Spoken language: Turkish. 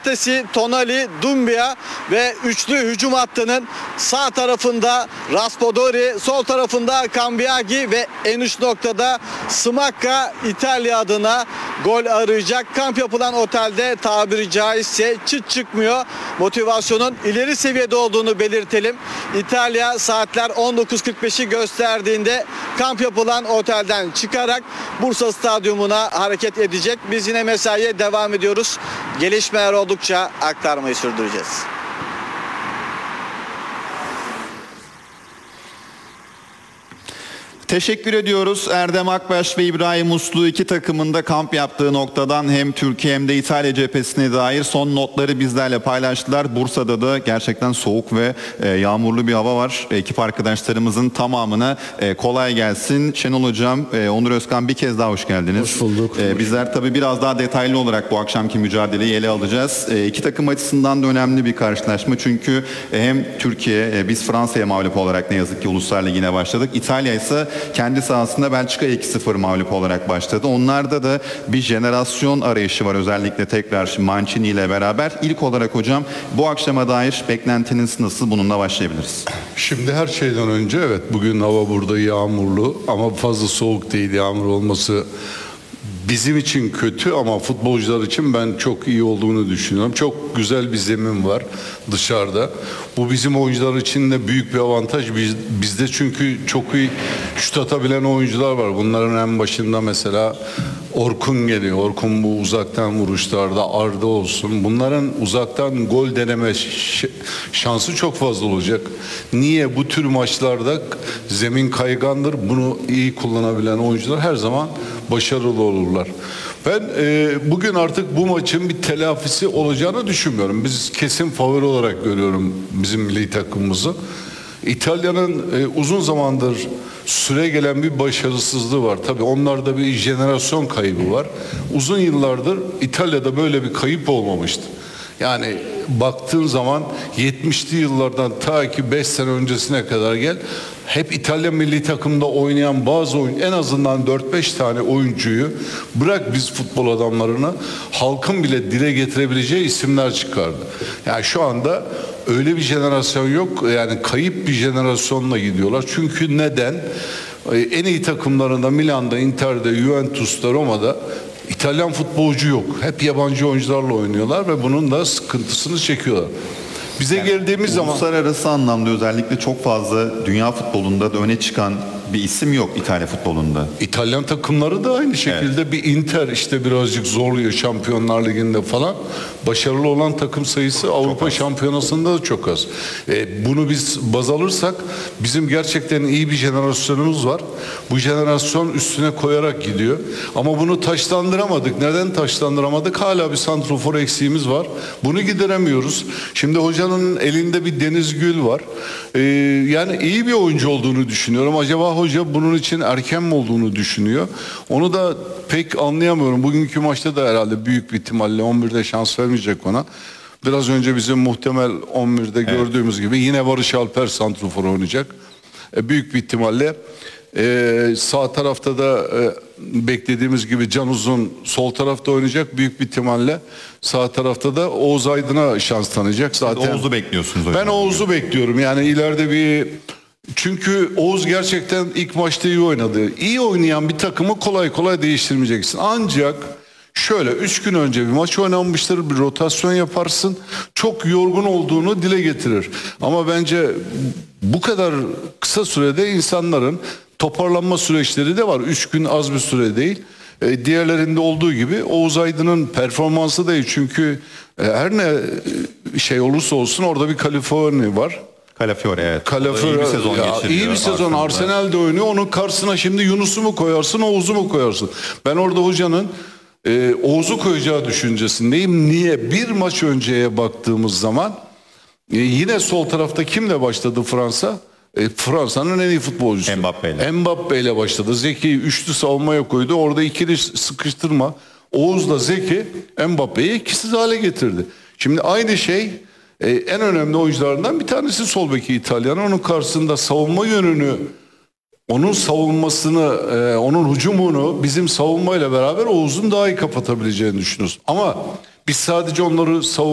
Frattesi, Tonali, Doumbia ve üçlü hücum hattının sağ tarafında Raspadori, sol tarafında Cambiagi ve en üst noktada Smacca İtalya adına gol arayacak. Kamp yapılan otelde tabiri caizse çıt çıkmıyor. Motivasyonun ileri seviyede olduğunu belirtelim. İtalya saatler 19.45'i gösterdiğinde kamp yapılan otelden çıkarak Bursa Stadyumuna hareket edecek. Biz yine mesaiye devam ediyoruz. Gelişmeler oldukça aktarmayı sürdüreceğiz. Teşekkür ediyoruz. Erdem Akbaş ve İbrahim Uslu iki takımın da kamp yaptığı noktadan hem Türkiye hem de İtalya cephesine dair son notları bizlerle paylaştılar. Bursa'da da gerçekten soğuk ve yağmurlu bir hava var. Ekip arkadaşlarımızın tamamına kolay gelsin. Şenol Hocam, Onur Özkan bir kez daha hoş geldiniz. Hoş bulduk. Bizler tabii biraz daha detaylı olarak bu akşamki mücadeleyi ele alacağız. İki takım açısından da önemli bir karşılaşma. Çünkü hem Türkiye, biz Fransa'ya mağlup olarak ne yazık ki Uluslar Ligi'ne başladık. İtalya ise kendi sahasında Belçika'ya 2-0 mağlup olarak başladı. Onlarda da bir jenerasyon arayışı var, özellikle tekrar Mancini ile beraber. İlk olarak hocam bu akşama dair beklentiniz nasıl? Bununla başlayabiliriz. Şimdi her şeyden önce evet, bugün hava burada yağmurlu ama fazla soğuk değil. Yağmur olması bizim için kötü ama futbolcular için ben çok iyi olduğunu düşünüyorum. Çok güzel bir zemin var dışarıda. Bu bizim oyuncular için de büyük bir avantaj. Bizde çünkü çok iyi şut atabilen oyuncular var. Bunların en başında mesela Orkun geliyor. Orkun bu uzaktan vuruşlarda, Arda olsun. Bunların uzaktan gol deneme şansı çok fazla olacak. Niye? Bu tür maçlarda zemin kaygandır. Bunu iyi kullanabilen oyuncular her zaman başarılı olurlar. Ben bugün artık bu maçın bir telafisi olacağını düşünmüyorum. Biz kesin favori olarak görüyorum bizim milli takımımızı. İtalya'nın uzun zamandır süre gelen bir başarısızlığı var. Tabii onlarda bir jenerasyon kaybı var. Uzun yıllardır İtalya'da böyle bir kayıp olmamıştı. Yani baktığın zaman 70'li yıllardan ta ki 5 sene öncesine kadar gel, hep İtalya milli takımda oynayan bazı oyuncu, en azından 4-5 tane oyuncuyu bırak biz futbol adamlarını, halkın bile dile getirebileceği isimler çıkardı. Yani şu anda öyle bir jenerasyon yok. Yani kayıp bir jenerasyonla gidiyorlar. Çünkü neden? En iyi takımlarında Milan'da, Inter'de, Juventus'ta, Roma'da İtalyan futbolcu yok. Hep yabancı oyuncularla oynuyorlar ve bunun da sıkıntısını çekiyorlar. Bize yani geldiğimiz zaman uluslararası anlamda özellikle çok fazla dünya futbolunda da öne çıkan bir isim yok İtalya futbolunda. İtalyan takımları da aynı şekilde, evet. Bir Inter işte birazcık zorluyor Şampiyonlar Ligi'nde falan. Başarılı olan takım sayısı Avrupa Şampiyonası'nda da çok az. Bunu biz baz alırsak bizim gerçekten iyi bir jenerasyonumuz var. Bu jenerasyon üstüne koyarak gidiyor. Ama bunu taşlandıramadık. Neden taşlandıramadık? Hala bir santrofor eksiğimiz var. Bunu gideremiyoruz. Şimdi hocanın elinde bir Deniz Gül var. Yani iyi bir oyuncu olduğunu düşünüyorum. Acaba hoca bunun için erken mi olduğunu düşünüyor? Onu da pek anlayamıyorum. Bugünkü maçta da herhalde büyük bir ihtimalle 11'de şans vermeyecek ona. Biraz önce bizim muhtemel 11'de gördüğümüz gibi yine Barış Alper santrofor oynayacak. Büyük bir ihtimalle sağ tarafta da beklediğimiz gibi Can Uzun sol tarafta oynayacak. Büyük bir ihtimalle sağ tarafta da Oğuz Aydın'a şans tanıyacak. Zaten Oğuz'u bekliyorsunuz hocam. Ben Oğuz'u bekliyorum. Yani ileride bir... Çünkü Oğuz gerçekten ilk maçta iyi oynadı. İyi oynayan bir takımı kolay kolay değiştirmeyeceksin. Ancak şöyle 3 gün önce bir maç oynanmıştır, bir rotasyon yaparsın. Çok yorgun olduğunu dile getirir. Ama bence bu kadar kısa sürede insanların toparlanma süreçleri de var. 3 gün az bir süre değil. Diğerlerinde olduğu gibi Oğuz Aydın'ın performansı da iyi. Çünkü her ne şey olursa olsun orada bir Calafiori var. Calafiori, evet. Calafiori, iyi bir sezon geçiriyor. İyi bir sezon. Arsenal'de oynuyor. Onun karşısına şimdi Yunus'u mu koyarsın, Oğuz'u mu koyarsın? Ben orada hocanın Oğuz'u koyacağı düşüncesindeyim. Niye? Bir maç önceye baktığımız zaman yine sol tarafta kimle başladı Fransa? Fransa'nın en iyi futbolcusu. Mbappe ile başladı. Zeki'yi üçlü savunmaya koydu. Orada ikili sıkıştırma. Oğuz'la Zeki Mbappe'yi ikisiz hale getirdi. Şimdi aynı şey en önemli oyuncularından bir tanesi sol beki İtalyan. Onun karşısında savunma yönünü, onun savunmasını, onun hücumunu bizim savunmayla beraber Oğuz'un daha iyi kapatabileceğini düşünüyoruz. Ama biz sadece onları